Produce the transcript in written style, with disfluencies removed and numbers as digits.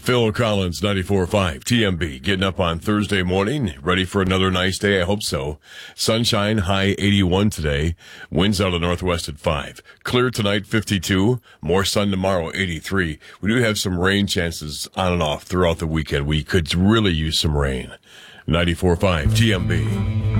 Phil Collins, 94.5 TMB, getting up on Thursday morning. Ready for another nice day? I hope so. Sunshine, high 81 today. Winds out of the northwest at 5. Clear tonight, 52. More sun tomorrow, 83. We do have some rain chances on and off throughout the weekend. We could really use some rain. 94.5 TMB.